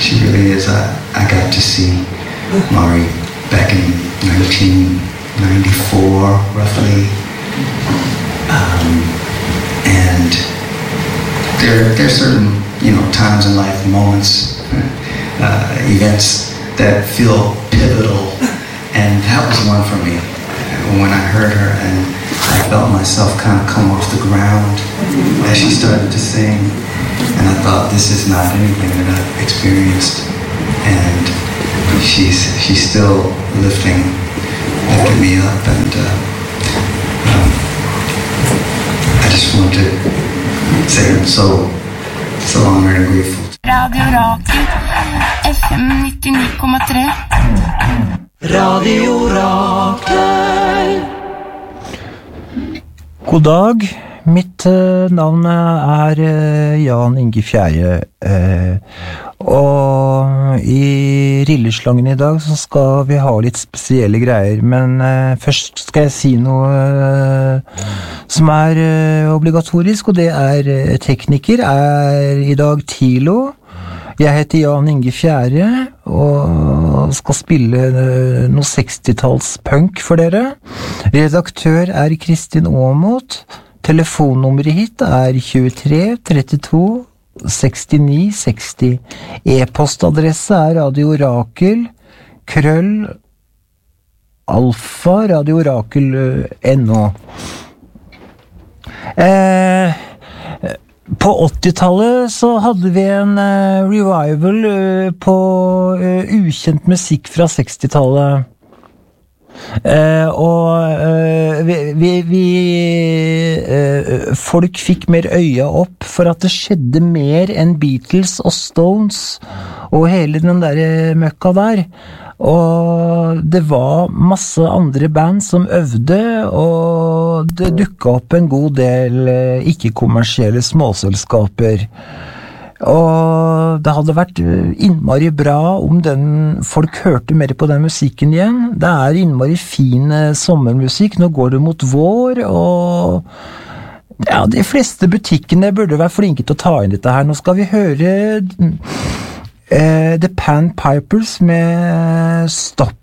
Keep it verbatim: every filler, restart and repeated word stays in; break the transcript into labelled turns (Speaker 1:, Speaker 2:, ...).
Speaker 1: She really is. I, I got to see Mari back in nineteen ninety-four, roughly. Um, and there, there are certain, you know, times in life, moments, uh, events that feel pivotal, and that was one for me. When I heard her, and I felt myself kind of come off the ground as she started to sing, and I thought, this is not anything that I've experienced, and she's she's still lifting, lifting me up, and uh, um, I just want to say I'm so so honored and grateful.
Speaker 2: Radio Rakel, F M ninety-nine komma tre.
Speaker 3: Radio Rakel.
Speaker 4: God dag, mitt uh, navn er uh, Jan Inge Fjære, uh, og i Rilleslangen i dag så skal vi ha litt spesielle greier, men uh, først skal jeg si noe uh, som er uh, obligatorisk, og det er uh, tekniker, er i dag Tilo. Jeg heter Jan Inge Fjære, og skal spille uh, noe sekstitalls punk for dere. Redaktør er Kristin Aamodt. Telefonnummeret hit er tjuetre trettito sekstini seksti. E-postadresse er Radio Rakel, krøll, alfa, Radio Rakel punktum no. Eh... På åttitallet så hadde vi en uh, revival uh, på uh, ukjent musikk fra sekstitallet. Uh, og uh, vi, vi, vi uh, folk fikk mer øya opp for at det skjedde mer enn Beatles og Stones og hele den der møkka der. Og det var masse andre band som øvde, og det dukket opp en god del ikke-kommersielle småselskaper. Og det hadde vært innmari bra om den, folk hørte mer på den musikken igjen. Det er innmari fin sommermusikk, nå går det mot vår, og ja, de fleste butikkene burde være flinke til å ta inn dette her. Nå skal vi høre... Uh, The Pan Pipers med Stop